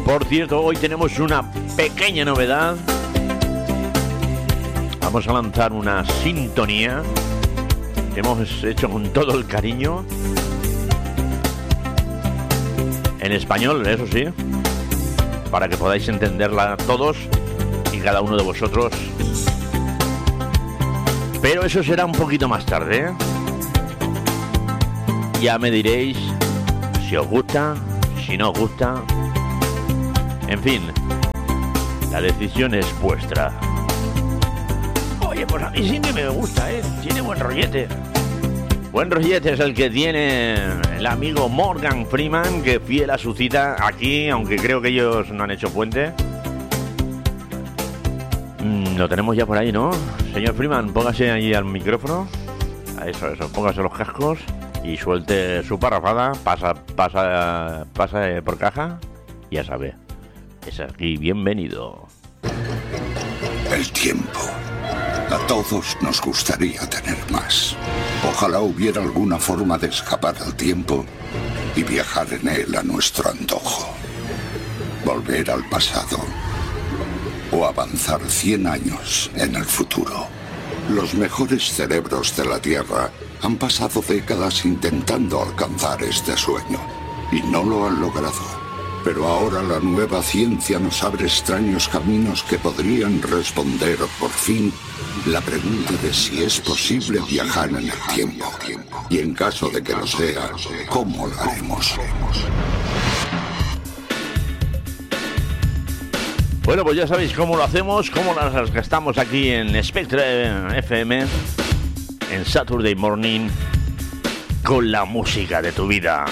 Por cierto, hoy tenemos una pequeña novedad. Vamos a lanzar una sintonía que hemos hecho con todo el cariño. En español, eso sí, para que podáis entenderla todos y cada uno de vosotros. Pero eso será un poquito más tarde, ¿eh? Ya me diréis si os gusta, si no os gusta. En fin, la decisión es vuestra. Oye, pues a mí sí que me gusta, ¿eh? Tiene buen rollete. Buen rollete es el que tiene el amigo Morgan Freeman, que fiel a su cita aquí, aunque creo que ellos no han hecho puente. Lo tenemos ya por ahí, ¿no? Señor Freeman, póngase ahí al micrófono. Eso, póngase los cascos y suelte su parrafada. Pasa por caja. Ya sabe, es aquí bienvenido. El tiempo. A todos nos gustaría tener más. Ojalá hubiera alguna forma de escapar al tiempo y viajar en él a nuestro antojo. Volver al pasado o avanzar 100 años en el futuro. Los mejores cerebros de la Tierra han pasado décadas intentando alcanzar este sueño y no lo han logrado. Pero ahora la nueva ciencia nos abre extraños caminos que podrían responder por fin la pregunta de si es posible viajar en el tiempo. Y en caso de que lo sea, ¿cómo lo haremos? Bueno, pues ya sabéis cómo lo hacemos, cómo las gastamos aquí en Spectre FM, en Saturday Morning, con la música de tu vida.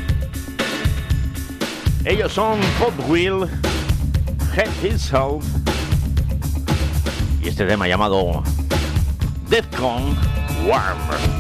Ellos son Hot Wheel, Head Itself, y este tema llamado Defcon Warm.